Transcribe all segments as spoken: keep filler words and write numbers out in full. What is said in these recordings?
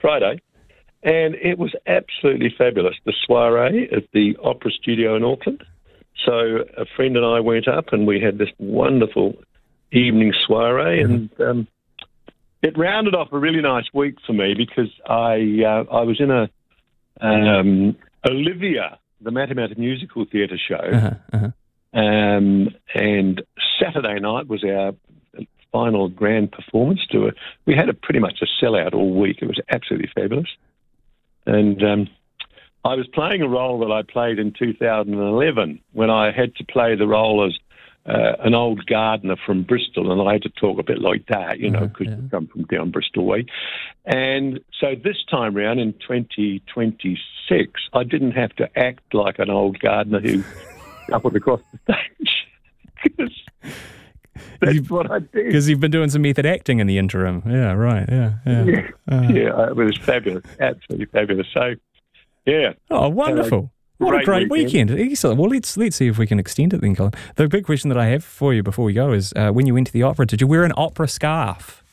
Friday, and it was absolutely fabulous. The soiree at the Opera Studio in Auckland. So a friend and I went up, and we had this wonderful evening soiree, and um, it rounded off a really nice week for me because I uh, I was in a um, Olivia, the Matamata Musical Theatre show, Uh-huh, uh-huh. um, and Saturday night was our final grand performance to it. We had a pretty much a sellout all week. It was absolutely fabulous. And um, I was playing a role that I played in two thousand eleven when I had to play the role as uh, an old gardener from Bristol, and I had to talk a bit like that, you know, because uh-huh, yeah. I come from down Bristol way. And so this time round in twenty twenty-six, I didn't have to act like an old gardener who shuffled across the stage. That's You've, what I did. Because you've been doing some method acting in the interim. Yeah, right. Yeah, yeah. Yeah, Uh, yeah, it was fabulous, absolutely fabulous. So, yeah. Oh, wonderful. Uh, What a great great weekend. Excellent. Well, let's let's see if we can extend it then, Colin. The big question that I have for you before we go is, uh, when you went to the opera, did you wear an opera scarf?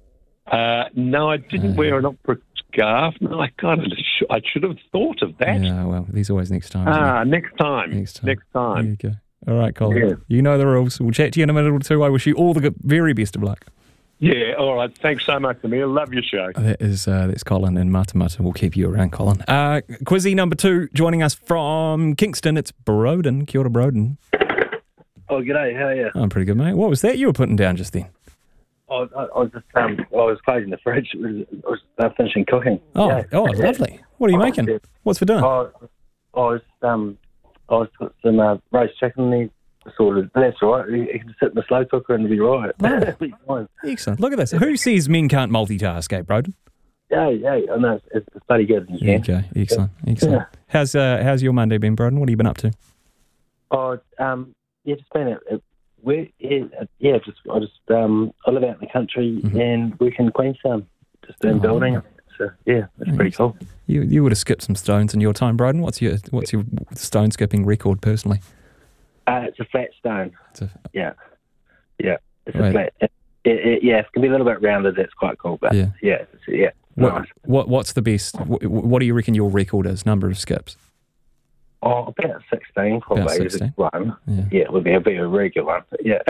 Uh, no, I didn't Uh, wear an opera scarf. No, I kind of sh- I should have thought of that. Yeah, well, there's always next time. isn't Ah, next time. there? Next time. Next There time. you go. All right, Colin. Yeah. You know the rules. We'll chat to you in a minute or two. I wish you all the good, very best of luck. Yeah, all right. Thanks so much, Emil. Love your show. That is uh, that's Colin in Matamata. We'll keep you around, Colin. Uh, Quizzy number two, joining us from Kingston. It's Broden. Kia ora, Broden. Oh, g'day, how are you? I'm pretty good, mate. What was that you were putting down just then? I, I, I was just, um, I was closing the fridge. It was, I was uh, finishing cooking. Oh, Yeah. oh, lovely. What are you Oh, making? yeah. What's for dinner? I, I was, um, I was put some uh, roast chicken in there, sort of. That's all right. You, you can sit in the slow cooker and it'll be right. Oh. It'll be fine. Excellent. Look at this. Who says men can't multitask, eh, Broden? Yeah, yeah. I know it's, it's, it's bloody good. You Yeah, can. okay. Excellent. Excellent. Yeah. How's uh, how's your Monday been, Broden? What have you been up to? Oh, um, yeah, just been at, at where, yeah, uh, yeah, just I just um, I live out in the country Mhm. and work in Queenstown, just in Oh, building. yeah. So yeah, it's pretty cool. You you would have skipped some stones in your time, Broden. What's your what's your stone skipping record personally? Uh, it's a flat stone. It's a, Yeah, yeah, it's Right. a flat. It, it, it, yeah, it can be a little bit rounded. That's quite cool, but Yeah. yeah, it's, yeah, what, nice. what what's the best? What, what do you reckon your record is? Number of skips? Oh, about sixteen probably. About is sixteen? one. Yeah. Yeah, it would be a be a regular one. But yeah.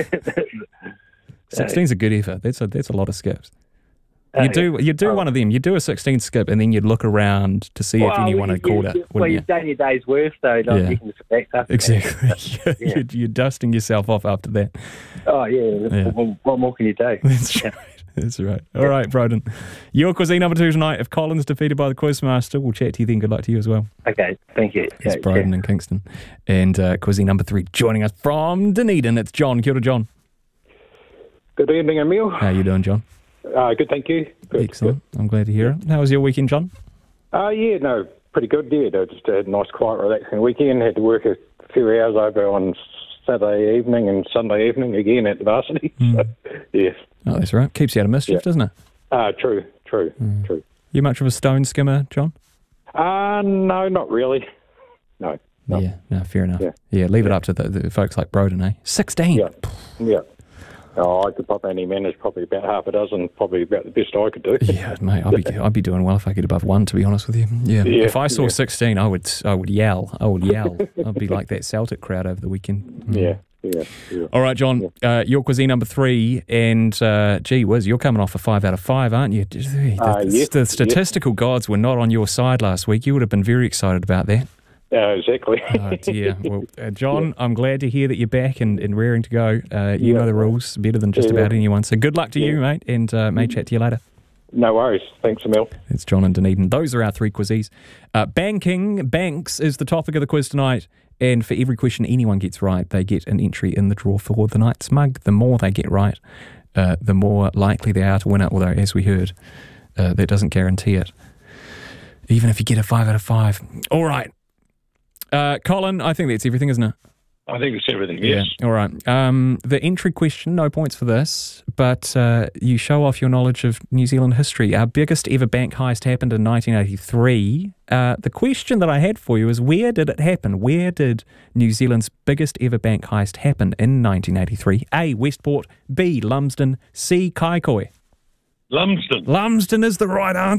Sixteen's a good effort. That's a that's a lot of skips. Uh, You do you do Oh. one of them. You do a sixteen skip, and then you'd look around to see if Well, anyone you- had called you, it. you, Well, wouldn't you've you? done your day's worth, though. Don't Yeah. you? can just relax after Exactly. that. Yeah. you're, you're dusting yourself off after that. Oh yeah. Yeah. What, what more can you do? That's Yeah. right. That's right. All right, Broden. Your cuisine number two tonight. If Colin's defeated by the Quizmaster, we'll chat to you then. Good luck to you as well. Okay, thank you. It's Yeah, Broden yeah. in Kingston. And uh, cuisine number three, joining us from Dunedin, it's John. Kia ora, John. Good evening, Emil. How you doing, John? Uh, good, thank you. Good, Excellent. I'm glad to hear it. How was your weekend, John? Good. Uh, yeah, no, pretty good. Yeah, no, just a nice, quiet, relaxing weekend. Had to work a few hours over on Saturday evening and Sunday evening again at the varsity. Mm. So, yes. Oh, that's right. Keeps you out of mischief, Yeah. doesn't it? Uh, true, true, Mm. true. You much of a stone skimmer, John? Uh, no, not really. No. No. Yeah, no, fair enough. Yeah, Yeah. leave it up to the, the folks like Broden, eh? sixteen. Yeah. Yeah. Oh, I could probably only manage probably about half a dozen, probably about the best I could do. Yeah, mate, I'd be I'd be doing well if I get above one. To be honest with you, yeah. Yeah, if I saw yeah. sixteen, I would I would yell. I would yell. I'd be like that Celtic crowd over the weekend. Mm. Yeah, yeah, yeah. All right, John. Uh, your cuisine number three, and uh, gee whiz, you're coming off a five out of five, aren't you? The, Uh, the- yes, the yes. statistical gods were not on your side last week. You would have been very excited about that. Uh, exactly. Oh dear. Well, uh, John, I'm glad to hear that you're back and, and raring to go. Uh, you Yeah. know the rules better than just Yeah. about anyone. So good luck to you, Yeah. mate, and uh, may chat to you later. No worries. Thanks, Emil. It's John and Dunedin. Those are our three quizzes. Uh, banking, banks is the topic of the quiz tonight. And for every question anyone gets right, they get an entry in the draw for the night's mug. The more they get right, uh, the more likely they are to win it. Although, as we heard, uh, that doesn't guarantee it. Even if you get a five out of five. All right. Uh, Colin, I think that's everything, isn't it? I think it's everything, yes. Yeah. All right. Um, the entry question, no points for this, but uh, you show off your knowledge of New Zealand history. Our biggest ever bank heist happened in nineteen eighty-three. Uh, the question that I had for you is, where did it happen? Where did New Zealand's biggest ever bank heist happen in nineteen eighty-three? A, Westport. B, Lumsden. C, Kaikooi. Lumsden. Lumsden is the right answer.